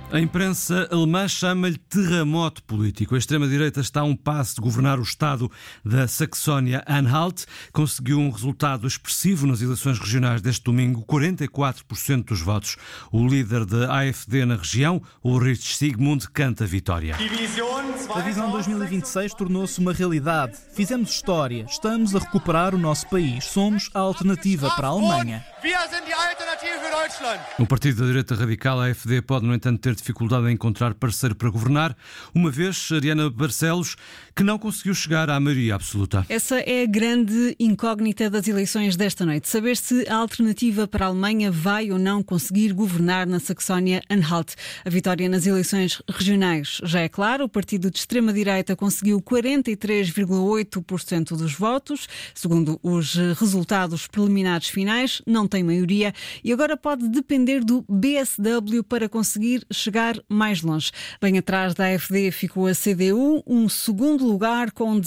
A imprensa alemã chama-lhe terremoto político. A extrema-direita está a um passo de governar o estado da Saxónia-Anhalt. Conseguiu um resultado expressivo nas eleições regionais deste domingo, 44% dos votos. O líder da AfD na região, Ulrich Sigmund, canta vitória. A visão 2026 tornou-se uma realidade. Fizemos história. Estamos a recuperar o nosso país. Somos a alternativa para a Alemanha. O partido da direita radical, a AfD, pode, no entanto, ter dificuldade em encontrar parceiro para governar, uma vez Ariana Barcelos, que não conseguiu chegar à maioria absoluta. Essa é a grande incógnita das eleições desta noite. Saber se a alternativa para a Alemanha vai ou não conseguir governar na Saxónia-Anhalt. A vitória nas eleições regionais já é clara. O partido de extrema-direita conseguiu 43,8% dos votos. Segundo os resultados preliminares finais, não tem maioria e agora pode depender do BSW para conseguir chegar mais longe. Bem atrás da AfD ficou a CDU, um segundo lugar com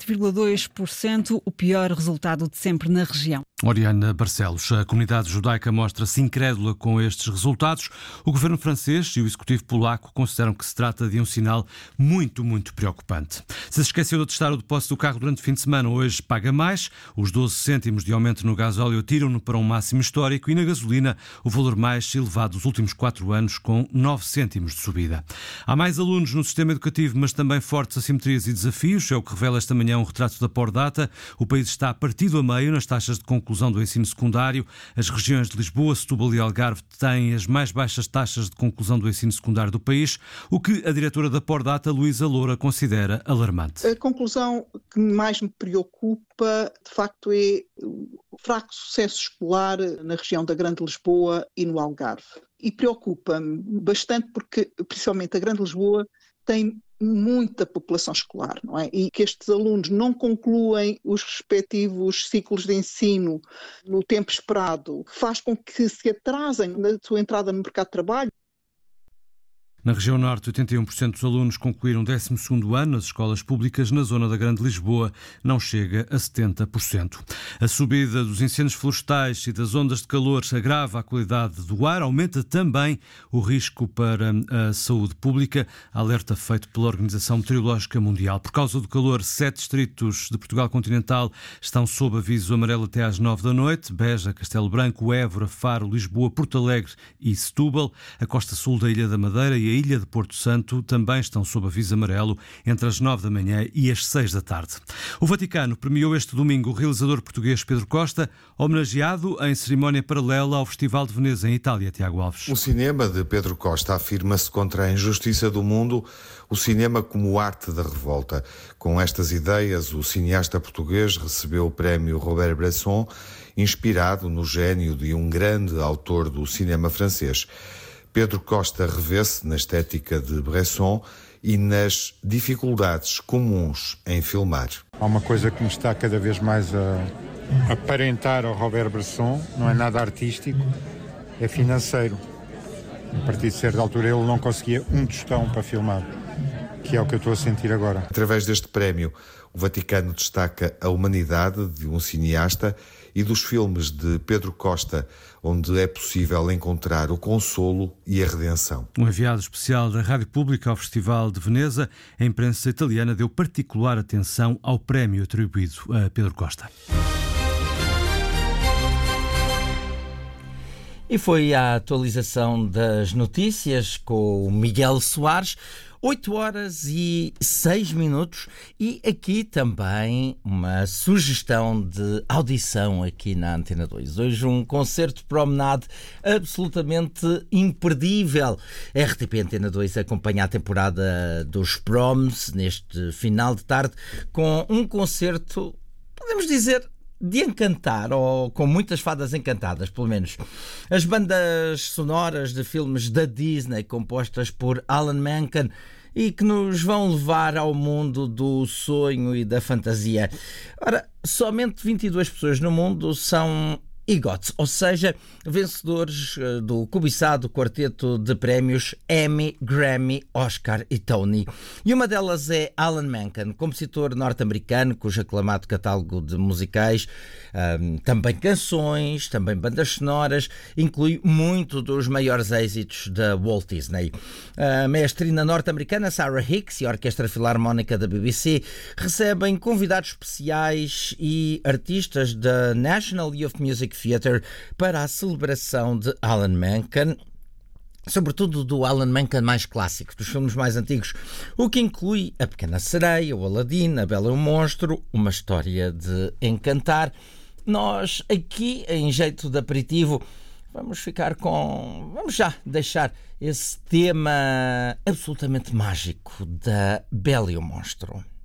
17,2%, o pior resultado de sempre na região. Oriana Barcelos, a comunidade judaica mostra-se incrédula com estes resultados. O governo francês e o executivo polaco consideram que se trata de um sinal muito preocupante. Se esqueceu de testar o depósito do carro durante o fim de semana, hoje paga mais. Os 12 cêntimos de aumento no gasóleo tiram-no para um máximo histórico e na gasolina o valor mais elevado dos últimos 4 anos, com 9 cêntimos de subida. Há mais alunos no sistema educativo, mas também fortes assimetrias e desafios. É o que revela esta manhã um retrato da Pordata. O país está partido a meio nas taxas de conclusão do ensino secundário. As regiões de Lisboa, Setúbal e Algarve têm as mais baixas taxas de conclusão do ensino secundário do país, o que a diretora da Pordata, Luísa Loura, considera alarmante. A conclusão que mais me preocupa, de facto, é o fraco sucesso escolar na região da Grande Lisboa e no Algarve. E preocupa-me bastante porque, principalmente, a Grande Lisboa tem muita população escolar, não é? E que estes alunos não concluem os respectivos ciclos de ensino no tempo esperado, faz com que se atrasem na sua entrada no mercado de trabalho. Na região norte, 81% dos alunos concluíram o 12º ano nas escolas públicas. Na zona da Grande Lisboa não chega a 70%. A subida dos incêndios florestais e das ondas de calor agrava a qualidade do ar, aumenta também o risco para a saúde pública. Alerta feito pela Organização Meteorológica Mundial. Por causa do calor, 7 distritos de Portugal continental estão sob aviso amarelo até às 9 da noite. Beja, Castelo Branco, Évora, Faro, Lisboa, Porto Alegre e Setúbal. A costa sul da Ilha da Madeira e a Ilha de Porto Santo também estão sob aviso amarelo entre as 9 da manhã e as 6 da tarde. O Vaticano premiou este domingo o realizador português Pedro Costa, homenageado em cerimónia paralela ao Festival de Veneza, em Itália. Tiago Alves. O cinema de Pedro Costa afirma-se contra a injustiça do mundo, o cinema como arte da revolta. Com estas ideias, o cineasta português recebeu o prémio Robert Bresson, inspirado no gênio de um grande autor do cinema francês. Pedro Costa revê-se na estética de Bresson e nas dificuldades comuns em filmar. Há uma coisa que me está cada vez mais a aparentar ao Robert Bresson, não é nada artístico, é financeiro. A partir de certa altura ele não conseguia um tostão para filmar, que é o que eu estou a sentir agora. Através deste prémio, o Vaticano destaca a humanidade de um cineasta e dos filmes de Pedro Costa, onde é possível encontrar o consolo e a redenção. Um enviado especial da Rádio Pública ao Festival de Veneza, a imprensa italiana deu particular atenção ao prémio atribuído a Pedro Costa. E foi a atualização das notícias com o Miguel Soares, 8h06, e aqui também uma sugestão de audição aqui na Antena 2. Hoje um concerto de promenade absolutamente imperdível. A RTP Antena 2 acompanha a temporada dos Proms neste final de tarde com um concerto, podemos dizer, de encantar, ou com muitas fadas encantadas, pelo menos. As bandas sonoras de filmes da Disney, compostas por Alan Menken, e que nos vão levar ao mundo do sonho e da fantasia. Ora, somente 22 pessoas no mundo são EGOT, ou seja, vencedores do cobiçado quarteto de prémios Emmy, Grammy, Oscar e Tony. E uma delas é Alan Menken, compositor norte-americano cujo aclamado catálogo de musicais, também canções, também bandas sonoras, inclui muito dos maiores êxitos da Walt Disney. A maestrina norte-americana Sarah Hicks e a Orquestra Filarmónica da BBC recebem convidados especiais e artistas da National Youth Music Theatre para a celebração de Alan Menken, sobretudo do Alan Menken mais clássico, dos filmes mais antigos, o que inclui A Pequena Sereia, o Aladdin, A Bela e o Monstro, Uma História de Encantar. Nós aqui, em jeito de aperitivo, vamos já deixar esse tema absolutamente mágico da Bela e o Monstro.